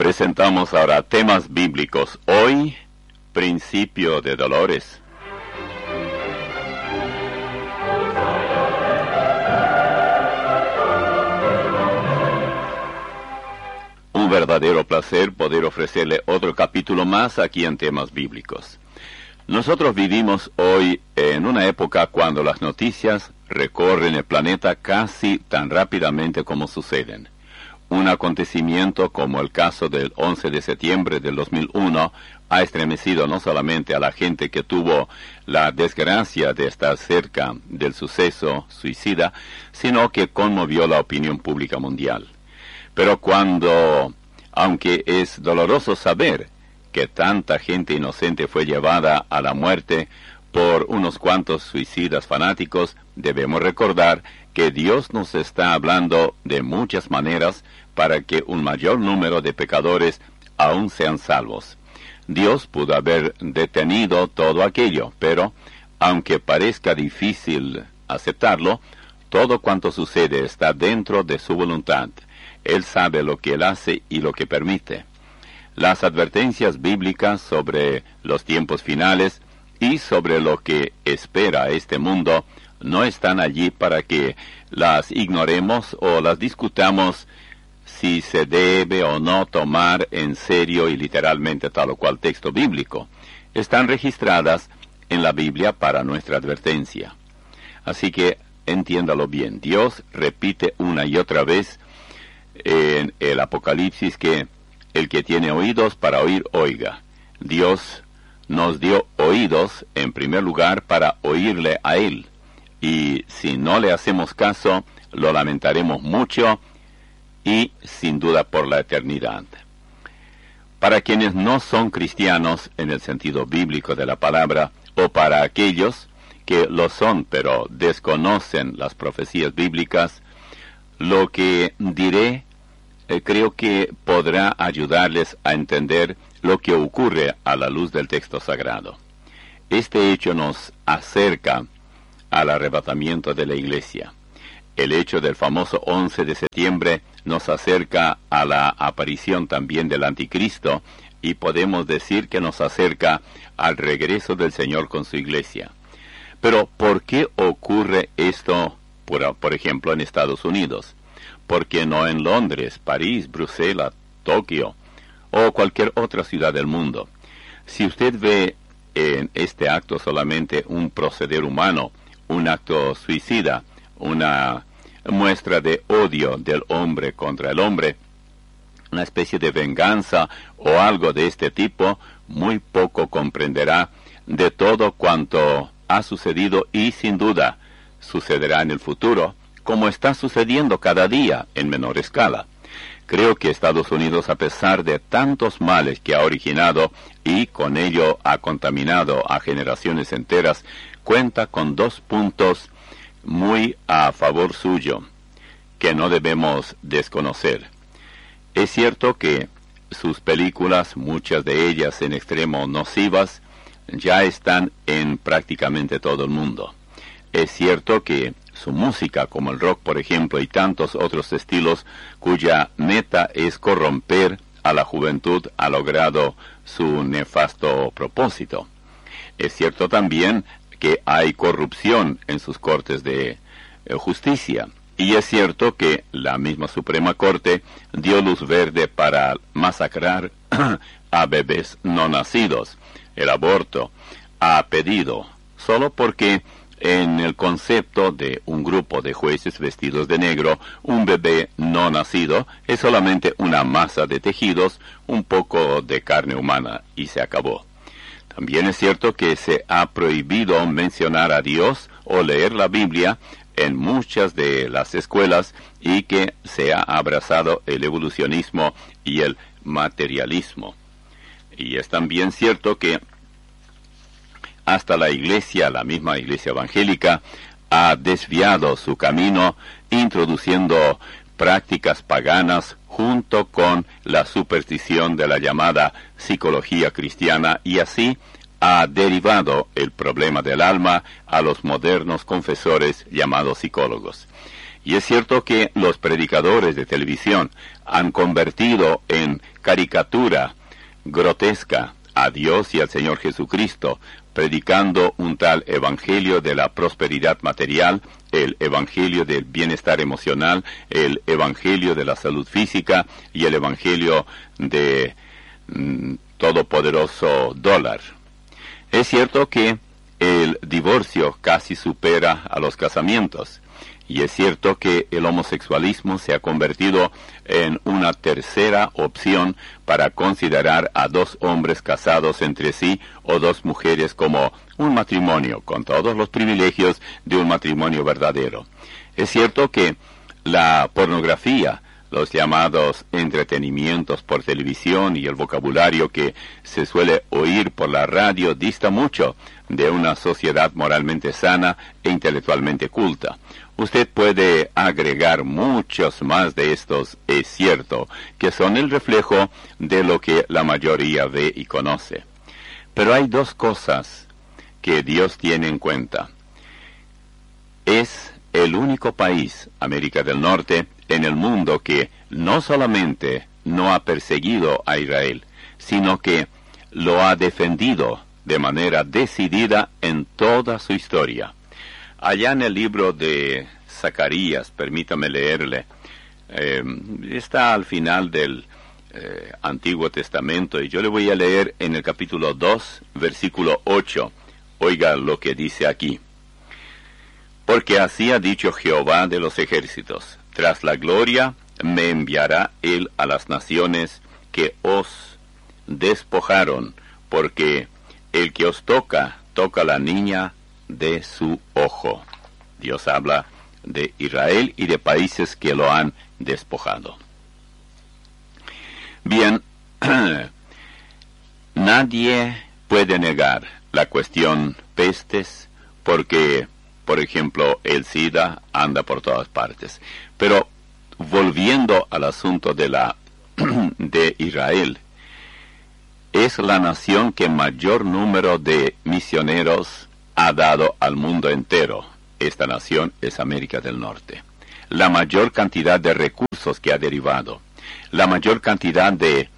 Presentamos ahora temas bíblicos. Hoy, principio de dolores. Un verdadero placer poder ofrecerle otro capítulo más aquí en temas bíblicos. Nosotros vivimos hoy en una época cuando las noticias recorren el planeta casi tan rápidamente como suceden. Un acontecimiento como el caso del 11 de septiembre del 2001 ha estremecido no solamente a la gente que tuvo la desgracia de estar cerca del suceso suicida, sino que conmovió la opinión pública mundial. Pero aunque es doloroso saber que tanta gente inocente fue llevada a la muerte por unos cuantos suicidas fanáticos, debemos recordar que Dios nos está hablando de muchas maneras para que un mayor número de pecadores aún sean salvos. Dios pudo haber detenido todo aquello, pero, aunque parezca difícil aceptarlo, todo cuanto sucede está dentro de su voluntad. Él sabe lo que Él hace y lo que permite. Las advertencias bíblicas sobre los tiempos finales y sobre lo que espera este mundo no están allí para que las ignoremos o las discutamos si se debe o no tomar en serio y literalmente tal o cual texto bíblico. Están registradas en la Biblia para nuestra advertencia. Así que entiéndalo bien. Dios repite una y otra vez en el Apocalipsis que el que tiene oídos para oír, oiga. Dios nos dio oídos en primer lugar para oírle a Él. Y si no le hacemos caso, lo lamentaremos mucho y sin duda por la eternidad. Para quienes no son cristianos en el sentido bíblico de la palabra, o para aquellos que lo son pero desconocen las profecías bíblicas, lo que diré creo que podrá ayudarles a entender lo que ocurre a la luz del texto sagrado. Este hecho nos acerca al arrebatamiento de la iglesia. El hecho del famoso 11 de septiembre nos acerca a la aparición también del anticristo y podemos decir que nos acerca al regreso del Señor con su iglesia. Pero ¿por qué ocurre esto, por ejemplo, en Estados Unidos? ¿Por qué no en Londres, París, Bruselas, Tokio o cualquier otra ciudad del mundo? Si usted ve en este acto solamente un proceder humano, un acto suicida, una muestra de odio del hombre contra el hombre, una especie de venganza o algo de este tipo, muy poco comprenderá de todo cuanto ha sucedido y sin duda sucederá en el futuro, como está sucediendo cada día en menor escala. Creo que Estados Unidos, a pesar de tantos males que ha originado y con ello ha contaminado a generaciones enteras, cuenta con dos puntos muy a favor suyo, que no debemos desconocer. Es cierto que sus películas, muchas de ellas en extremo nocivas, ya están en prácticamente todo el mundo. Es cierto que su música, como el rock por ejemplo, y tantos otros estilos cuya meta es corromper a la juventud, ha logrado su nefasto propósito. Es cierto también que hay corrupción en sus cortes de justicia. Y es cierto que la misma Suprema Corte dio luz verde para masacrar a bebés no nacidos. El aborto ha pedido, solo porque en el concepto de un grupo de jueces vestidos de negro, un bebé no nacido es solamente una masa de tejidos, un poco de carne humana, y se acabó. También es cierto que se ha prohibido mencionar a Dios o leer la Biblia en muchas de las escuelas y que se ha abrazado el evolucionismo y el materialismo. Y es también cierto que hasta la iglesia, la misma iglesia evangélica, ha desviado su camino introduciendo prácticas paganas junto con la superstición de la llamada psicología cristiana, y así ha derivado el problema del alma a los modernos confesores llamados psicólogos. Y es cierto que los predicadores de televisión han convertido en caricatura grotesca a Dios y al Señor Jesucristo, predicando un tal evangelio de la prosperidad material, el evangelio del bienestar emocional, el evangelio de la salud física y el evangelio de todopoderoso dólar. Es cierto que el divorcio casi supera a los casamientos. Y es cierto que el homosexualismo se ha convertido en una tercera opción para considerar a dos hombres casados entre sí o dos mujeres como un matrimonio, con todos los privilegios de un matrimonio verdadero. Es cierto que la pornografía, los llamados entretenimientos por televisión y el vocabulario que se suele oír por la radio dista mucho de una sociedad moralmente sana e intelectualmente culta. Usted puede agregar muchos más de estos, es cierto, que son el reflejo de lo que la mayoría ve y conoce. Pero hay dos cosas que Dios tiene en cuenta. Es el único país, América del Norte, en el mundo que no solamente no ha perseguido a Israel, sino que lo ha defendido de manera decidida en toda su historia. Allá en el libro de Zacarías, permítame leerle, está al final del Antiguo Testamento, y yo le voy a leer en el capítulo 2, versículo 8. Oiga lo que dice aquí. Porque así ha dicho Jehová de los ejércitos, tras la gloria me enviará él a las naciones que os despojaron, porque el que os toca, toca la niña de su ojo. Dios habla de Israel y de países que lo han despojado. Bien, nadie puede negar la cuestión pestes, porque, por ejemplo, el SIDA anda por todas partes. Pero, volviendo al asunto de Israel, es la nación que mayor número de misioneros ha dado al mundo entero. Esta nación es América del Norte. La mayor cantidad de recursos que ha derivado. La mayor cantidad de,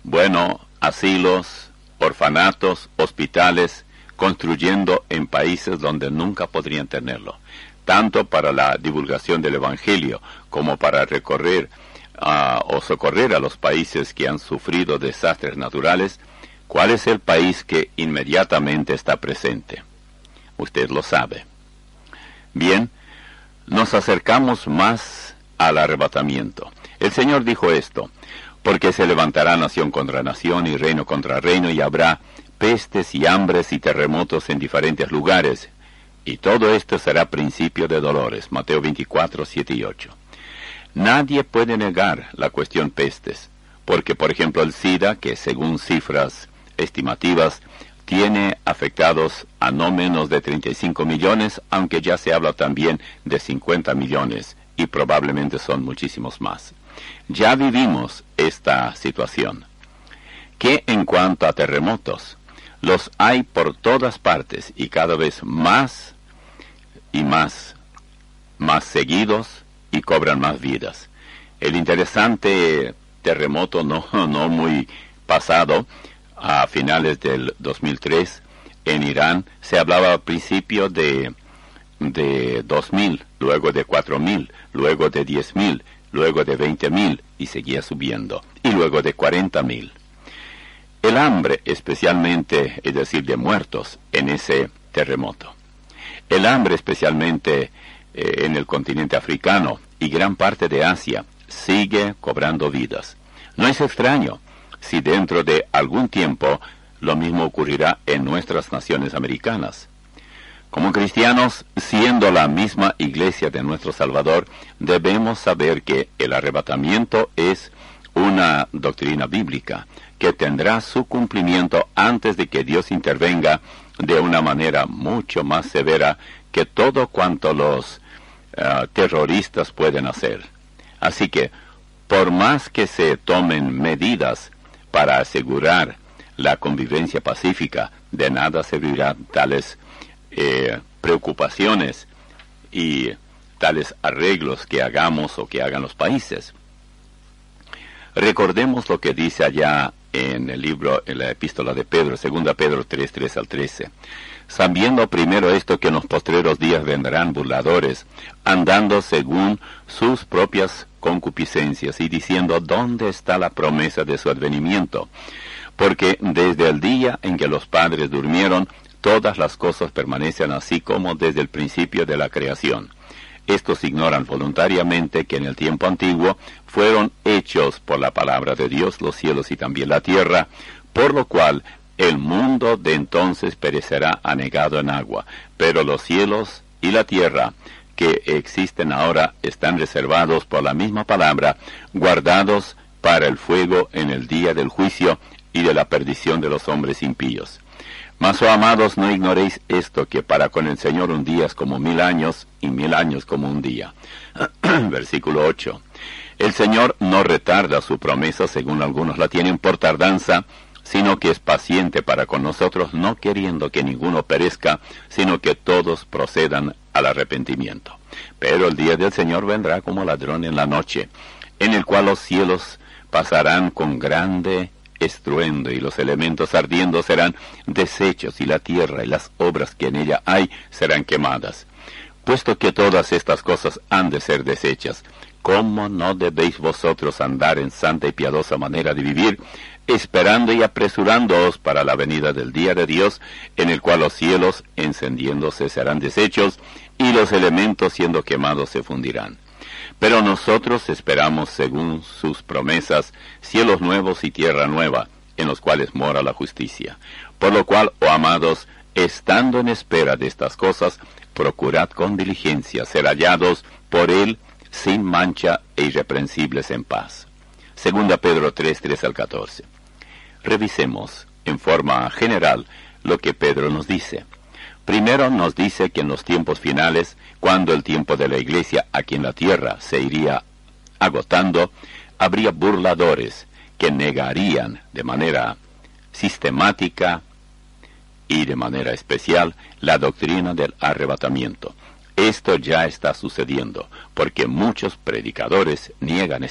asilos, orfanatos, hospitales, construyendo en países donde nunca podrían tenerlo. Tanto para la divulgación del Evangelio como para recorrer o socorrer a los países que han sufrido desastres naturales. ¿Cuál es el país que inmediatamente está presente? Usted lo sabe. Bien, nos acercamos más al arrebatamiento. El Señor dijo esto, porque se levantará nación contra nación y reino contra reino, y habrá pestes y hambres y terremotos en diferentes lugares, y todo esto será principio de dolores. Mateo 24, 7 y 8. Nadie puede negar la cuestión pestes, porque por ejemplo el SIDA, que según cifras estimativas, tiene afectados a no menos de 35 millones, aunque ya se habla también de 50 millones, y probablemente son muchísimos más. Ya vivimos esta situación. Que en cuanto a terremotos, los hay por todas partes, y cada vez más y más seguidos, y cobran más vidas. El interesante terremoto no muy pasado, a finales del 2003, en Irán, se hablaba al principio de 2.000, luego de 4.000, luego de 10.000, luego de 20.000, y seguía subiendo, y luego de 40.000. El hambre, especialmente, es decir, de muertos en ese terremoto. El hambre, especialmente en el continente africano y gran parte de Asia, sigue cobrando vidas. No es extraño si dentro de algún tiempo lo mismo ocurrirá en nuestras naciones americanas. Como cristianos, siendo la misma iglesia de nuestro Salvador, debemos saber que el arrebatamiento es una doctrina bíblica que tendrá su cumplimiento antes de que Dios intervenga de una manera mucho más severa que todo cuanto los terroristas pueden hacer. Así que, por más que se tomen medidas para asegurar la convivencia pacífica, de nada servirán tales preocupaciones y tales arreglos que hagamos o que hagan los países. Recordemos lo que dice allá en el libro, en la epístola de Pedro, 2 Pedro 3, 3 al 13. Sabiendo primero esto, que en los postreros días vendrán burladores, andando según sus propias concupiscencias, y diciendo, ¿dónde está la promesa de su advenimiento? Porque desde el día en que los padres durmieron, todas las cosas permanecen así como desde el principio de la creación. Estos ignoran voluntariamente que en el tiempo antiguo fueron hechos por la palabra de Dios los cielos y también la tierra, por lo cual el mundo de entonces perecerá anegado en agua, pero los cielos y la tierra que existen ahora están reservados por la misma palabra, guardados para el fuego en el día del juicio y de la perdición de los hombres impíos. Mas, oh amados, no ignoréis esto, que para con el Señor un día es como 1000 años, y 1000 años como un día. Versículo 8. El Señor no retarda su promesa, según algunos la tienen por tardanza, sino que es paciente para con nosotros, no queriendo que ninguno perezca, sino que todos procedan al arrepentimiento. Pero el día del Señor vendrá como ladrón en la noche, en el cual los cielos pasarán con grande estruendo, y los elementos ardiendo serán deshechos, y la tierra y las obras que en ella hay serán quemadas. Puesto que todas estas cosas han de ser deshechas, ¿cómo no debéis vosotros andar en santa y piadosa manera de vivir, esperando y apresurándoos para la venida del día de Dios, en el cual los cielos encendiéndose serán deshechos, y los elementos siendo quemados se fundirán? Pero nosotros esperamos, según sus promesas, cielos nuevos y tierra nueva, en los cuales mora la justicia. Por lo cual, oh amados, estando en espera de estas cosas, procurad con diligencia ser hallados por Él sin mancha e irreprensibles en paz. 2 Pedro 3, 3 al 14. Revisemos en forma general lo que Pedro nos dice. Primero nos dice que en los tiempos finales, cuando el tiempo de la iglesia aquí en la tierra se iría agotando, habría burladores que negarían de manera sistemática y de manera especial la doctrina del arrebatamiento. Esto ya está sucediendo, porque muchos predicadores niegan